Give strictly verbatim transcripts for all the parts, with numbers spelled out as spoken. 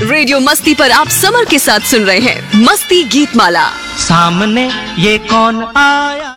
Radio मस्ती पर आप समर के साथ सुन रहे हैं मस्ती गीत माला। सामने ये कौन आया।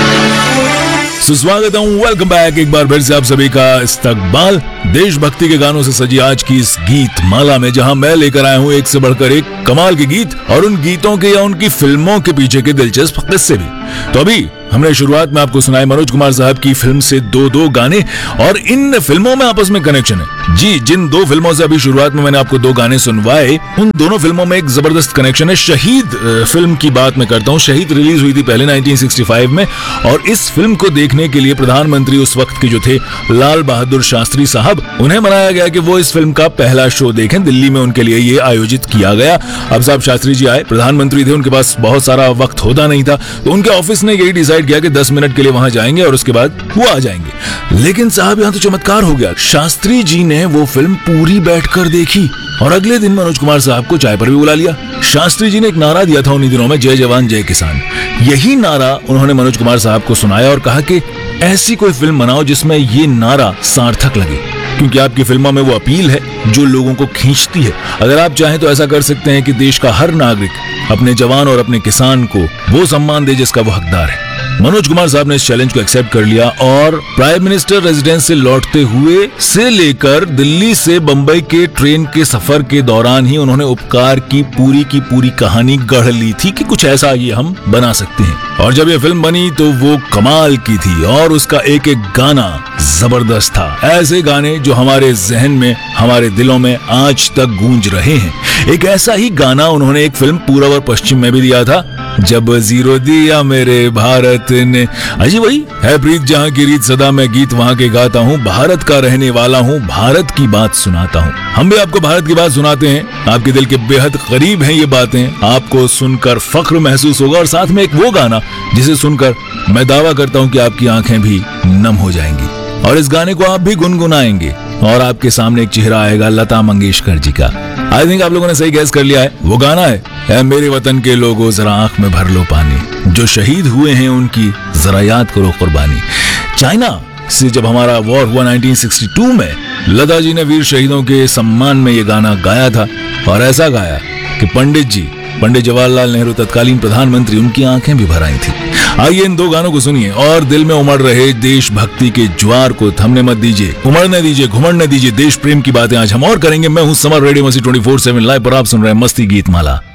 सुस्वागत हूँ, वेलकम बैक एक बार फिर से आप सभी का इस्तकबाल देशभक्ति के गानों से सजी आज की इस गीत माला में, जहां मैं लेकर आया हूँ एक से बढ़कर एक कमाल के गीत और उन गीतों के या उनकी फिल्मों के पीछे के दिलचस्प किस्से भी। तो अभी हमने शुरुआत में आपको सुनाए मनोज कुमार साहब की फिल्म से दो दो गाने और इन फिल्मों में आपस में कनेक्शन है। जी, जिन दो फिल्मों से अभी शुरुआत में मैंने आपको दो गाने सुनवाए, उन दोनों फिल्मों में एक जबरदस्त कनेक्शन है। शहीद फिल्म की बात मैं करता हूँ। शहीद रिलीज हुई थी पहले नाइनटीन सिक्सटी फाइव में और इस फिल्म को देखने के लिए प्रधानमंत्री उस वक्त के जो थे लाल बहादुर शास्त्री साहब, उन्हें मनाया गया कि वो इस फिल्म का पहला शो देखें। दिल्ली में उनके लिए ये आयोजित किया गया। अब साहब शास्त्री जी आए, प्रधानमंत्री थे, उनके पास बहुत सारा वक्त होता नहीं था, तो उनके ऑफिस ने यही डिसाइड किया कि दस मिनट के लिए वहां जाएंगे और उसके बाद वो आ जाएंगे। लेकिन साहब यहाँ तो चमत्कार हो गया। शास्त्री जी ने वो फिल्म पूरी बैठकर देखी और अगले दिन मनोज कुमार साहब को चाय पर भी बुला लिया। शास्त्री जी ने एक नारा दिया था उन्हीं दिनों में, जय जवान जय किसान। यही नारा उन्होंने मनोज कुमार साहब को सुनाया और कहा कि ऐसी कोई फिल्म बनाओ जिसमें ये नारा सार्थक लगे, क्योंकि आपकी फिल्मों में वो अपील है जो लोगों को खींचती है। अगर आप चाहें तो ऐसा कर सकते हैं कि देश का हर नागरिक अपने जवान और अपने किसान को वो सम्मान दे जिसका वो हकदार है। मनोज कुमार साहब ने इस चैलेंज को एक्सेप्ट कर लिया और प्राइम मिनिस्टर रेजिडेंस से लौटते हुए से लेकर दिल्ली से बंबई के ट्रेन के सफर के दौरान ही उन्होंने उपकार की पूरी की पूरी कहानी गढ़ ली थी कि कुछ ऐसा ये हम बना सकते हैं। और जब ये फिल्म बनी तो वो कमाल की थी और उसका एक एक गाना जबरदस्त था। ऐसे गाने जो हमारे जहन में, हमारे दिलों में आज तक गूंज रहे हैं। एक ऐसा ही गाना उन्होंने एक फिल्म पूरब और पश्चिम में भी दिया था, जब जीरो दिया मेरे भारत ने। अजी वही है प्रीत जहां की रीत सदा, मैं गीत वहां के गाता हूँ, भारत का रहने वाला हूँ, भारत की बात सुनाता हूँ। हम भी आपको भारत की बात सुनाते हैं, आपके दिल के बेहद करीब हैं ये बातें, आपको सुनकर फख्र महसूस होगा और साथ में एक वो गाना जिसे सुनकर मैं दावा करता हूँ कि आपकी आंखें भी नम हो जाएंगी और इस गाने को आप भी गुनगुनाएंगे और आपके सामने एक चेहरा आएगा लता मंगेशकर जी का। आई थिंक आप लोगों ने सही गैस कर लिया है, वो गाना है ऐ मेरे वतन के लोगों जरा आंख में भर लो पानी, जो शहीद हुए हैं उनकी जरा याद करो कुर्बानी। चाइना से जब हमारा वॉर हुआ नाइनटीन सिक्सटी टू में, लता जी ने वीर शहीदों के सम्मान में ये गाना गाया था और ऐसा गाया कि पंडित जी, पंडित जवाहरलाल नेहरू तत्कालीन प्रधानमंत्री, उनकी आंखें भी भर आई थी। आइए इन दो गानों को सुनिए और दिल में उमड़ रहे देशभक्ति के ज्वार को थमने मत दीजिए, उमड़ने दीजिए, घुमड़ने दीजिए। देश प्रेम की बातें आज हम और करेंगे। मैं हूं समर, रेडियो मस्ती ट्वेंटी फोर सेवन लाइव पर आप सुन रहे हैं मस्ती गीत माला।